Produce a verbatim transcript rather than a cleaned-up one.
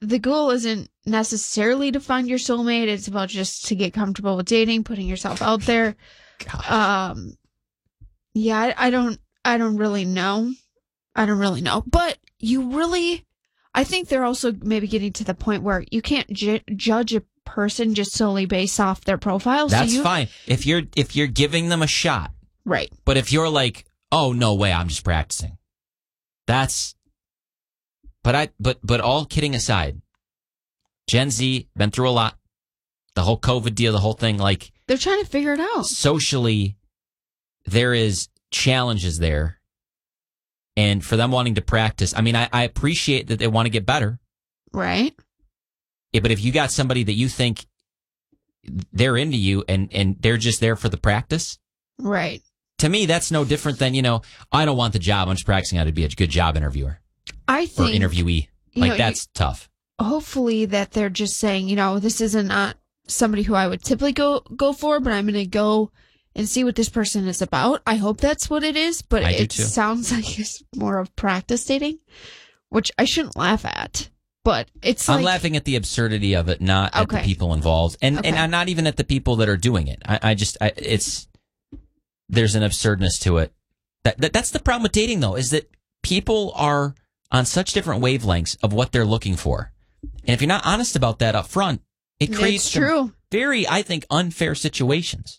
the goal isn't necessarily to find your soulmate. It's about just to get comfortable with dating, putting yourself out there. Gosh. Um, yeah, I, I don't, I don't really know. I don't really know. But you really, I think they're also maybe getting to the point where you can't ju- judge a person just solely based off their profile. That's so you, fine. If you're if you're giving them a shot. Right. But if you're like, oh, no way, I'm just practicing. That's, but I, but, but all kidding aside, Gen Z been through a lot. The whole COVID deal, the whole thing, like. They're trying to figure it out. Socially, there is challenges there. And for them wanting to practice, I mean, I, I appreciate that they want to get better. Right. Yeah, but if you got somebody that you think they're into you and, and they're just there for the practice. Right. To me, that's no different than, you know, I don't want the job. I'm just practicing how to be a good job interviewer. I think. Or interviewee. Like, know, that's you, tough. Hopefully that they're just saying, you know, this isn't not somebody who I would typically go, go for, but I'm going to go and see what this person is about. I hope that's what it is, but I it sounds like it's more of practice dating, which I shouldn't laugh at. But it's I'm like, laughing at the absurdity of it, not okay. at the people involved. And okay. and not even at the people that are doing it. I, I just, I, it's, there's an absurdness to it. That, that That's the problem with dating, though, is that people are on such different wavelengths of what they're looking for. And if you're not honest about that up front, it creates true. very, I think, unfair situations.